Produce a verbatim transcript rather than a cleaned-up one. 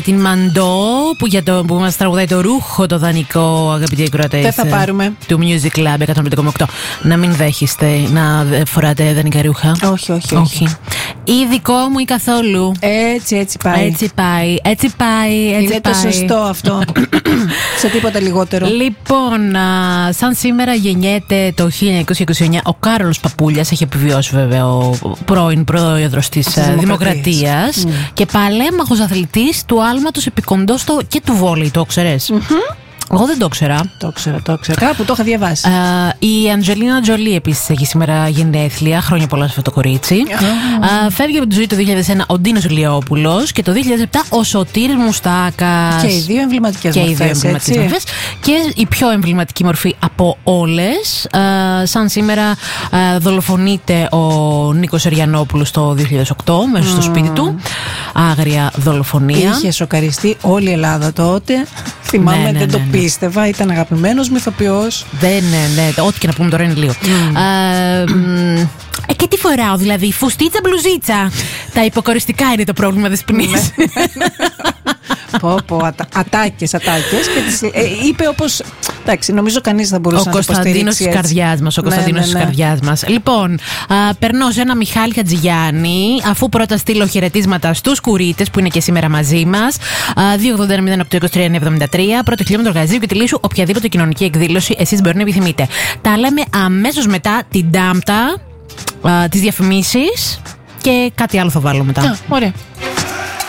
Την Μαντό που, για το, που μας τραγουδάει το ρούχο το δανεικό, αγαπητοί ακροατές. Δεν θα πάρουμε. Του Music Club εκατόν πέντε κόμμα οκτώ. Να μην δέχεστε να φοράτε δανεικά ρούχα. Όχι, όχι, όχι. όχι. Ή δικό μου ή καθόλου. Έτσι, έτσι πάει. Έτσι πάει, έτσι πάει, έτσι Είναι πάει. το σωστό αυτό. Σε τίποτα λιγότερο. Λοιπόν, α, σαν σήμερα γεννιέται το χίλια εννιακόσια είκοσι εννιά ο Κάρολος Παπούλιας, έχει επιβιώσει βέβαια ο πρώην πρόεδρος της Δημοκρατίας mm. και παλέμαχος αθλητής του άλματος επικοντός και του βόλεϊ, το ξέρεις? Mm-hmm. Εγώ δεν το ήξερα. Το ήξερα, το ήξερα. Κάπου το είχα διαβάσει. Uh, η Αντζελίνα Τζολί επίσης έχει σήμερα γενέθλια. Χρόνια πολλά σε αυτό το κορίτσι. Oh. Uh, φεύγει από τη ζωή το δύο χιλιάδες ένα ο Ντίνος Ηλιόπουλος και το δύο χιλιάδες επτά ο Σωτήρης Μουστάκας. Και οι δύο εμβληματικές μορφές. Και οι δύο εμβληματικές μορφές. Και η πιο εμβληματική μορφή από όλες. Uh, σαν σήμερα uh, δολοφονείται ο Νίκος Αριανόπουλος το δύο χιλιάδες οκτώ μέσα στο mm. σπίτι του. Άγρια δολοφονία. Είχε σοκαριστεί όλη η Ελλάδα τότε. Θυμάμαι, ναι, ναι, δεν ναι, το ναι. πίστευα. Ήταν αγαπημένος μου ηθοποιός. Δεν, ναι, ναι. Ό,τι και να πούμε τώρα είναι λίγο. Mm. Ε, ε, και τι φοράω, δηλαδή, φουστίτσα, μπλουζίτσα. Τα υποκοριστικά είναι το πρόβλημα, Δεσποινής. Πω, πω, ατα, ατάκες, ατάκες. Και τις, ε, είπε όπως. Εντάξει, νομίζω κανείς δεν μπορούσε ο να το υποστηρίξει. Ο Κωνσταντίνος της καρδιάς μας. Ο ναι, Κωνσταντίνος ναι, ναι. της καρδιάς μας. Λοιπόν, α, περνώ σε ένα Μιχάλη Χατζηγιάννη, αφού πρώτα στείλω χαιρετίσματα στους κουρίτες που είναι και σήμερα μαζί μας. δύο ογδόντα ένα μηδέν οκτώ είκοσι τρία εβδομήντα τρία, πρώτο χιλιόμετρο Γαζίου και τη Λύσου, οποιαδήποτε κοινωνική εκδήλωση εσείς μπορεί να επιθυμείτε. Τα λέμε αμέσως μετά την Ντάμπτα, τις διαφημίσεις και κάτι άλλο θα βάλω μετά. Α, ωραία.